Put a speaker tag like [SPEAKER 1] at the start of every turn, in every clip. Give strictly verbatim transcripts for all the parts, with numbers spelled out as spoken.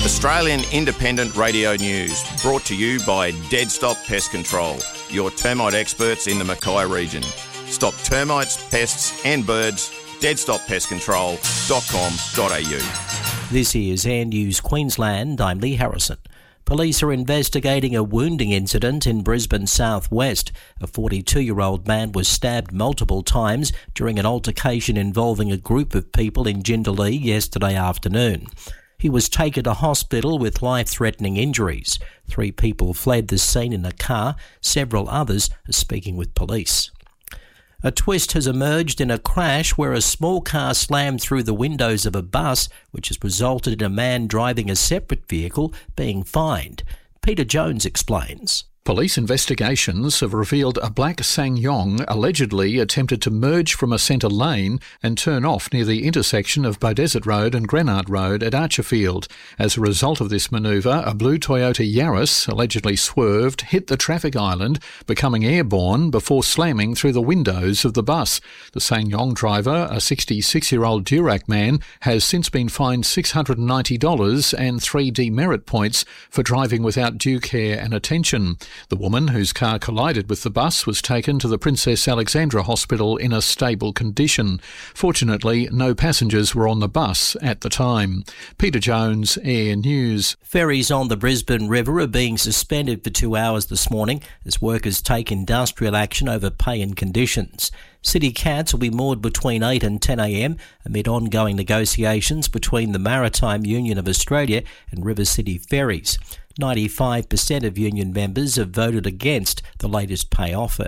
[SPEAKER 1] Australian Independent Radio News, brought to you by Dead Stop Pest Control, your termite experts in the Mackay region. Stop termites, pests and birds. dead stop pest control dot com dot a u.
[SPEAKER 2] This is Air News Queensland. I'm Lee Harrison. Police are investigating a wounding incident in Brisbane southwest. A forty-two-year-old man was stabbed multiple times during an altercation involving a group of people in Jindalee yesterday afternoon. He was taken to hospital with life-threatening injuries. Three people fled the scene in a car. Several others are speaking with police. A twist has emerged in a crash where a small car slammed through the windows of a bus, which has resulted in a man driving a separate vehicle being fined. Peter Jones explains.
[SPEAKER 3] Police investigations have revealed a black SsangYong allegedly attempted to merge from a centre lane and turn off near the intersection of Beaudesert Road and Grenard Road at Archerfield. As a result of this manoeuvre, a blue Toyota Yaris allegedly swerved, hit the traffic island, becoming airborne before slamming through the windows of the bus. The SsangYong driver, a sixty-six-year-old Durack man, has since been fined six hundred ninety dollars and three demerit points for driving without due care and attention. The woman whose car collided with the bus was taken to the Princess Alexandra Hospital in a stable condition. Fortunately, no passengers were on the bus at the time. Peter Jones, Air News.
[SPEAKER 2] Ferries on the Brisbane River are being suspended for two hours this morning as workers take industrial action over pay and conditions. City cats will be moored between eight and ten a m amid ongoing negotiations between the Maritime Union of Australia and River City Ferries. ninety-five percent of union members have voted against the latest pay offer.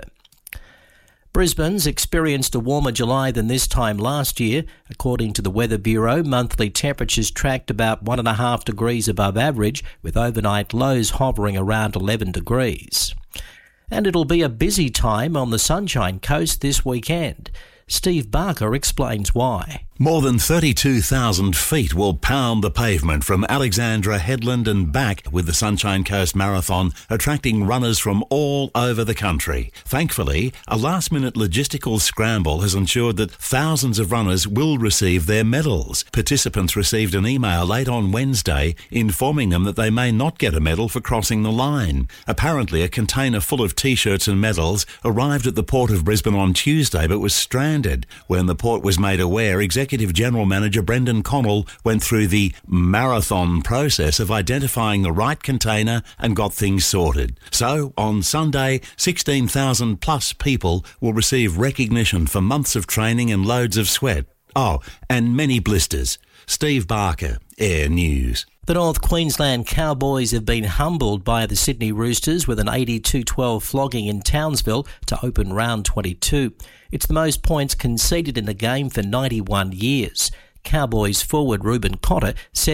[SPEAKER 2] Brisbane's experienced a warmer July than this time last year. According to the Weather Bureau, monthly temperatures tracked about one and a half degrees above average, with overnight lows hovering around eleven degrees. And it'll be a busy time on the Sunshine Coast this weekend. Steve Barker explains why.
[SPEAKER 4] More than thirty-two thousand feet will pound the pavement from Alexandra Headland and back, with the Sunshine Coast Marathon attracting runners from all over the country. Thankfully, a last-minute logistical scramble has ensured that thousands of runners will receive their medals. Participants received an email late on Wednesday informing them that they may not get a medal for crossing the line. Apparently, a container full of T-shirts and medals arrived at the Port of Brisbane on Tuesday but was stranded. When the port was made aware, Executive Executive General Manager Brendan Connell went through the marathon process of identifying the right container and got things sorted. So, on Sunday, sixteen thousand plus people will receive recognition for months of training and loads of sweat. Oh, and many blisters. Steve Barker, Air News.
[SPEAKER 2] The North Queensland Cowboys have been humbled by the Sydney Roosters with an eighty-two twelve flogging in Townsville to open round twenty-two. It's the most points conceded in the game for ninety-one years. Cowboys forward Ruben Cotter said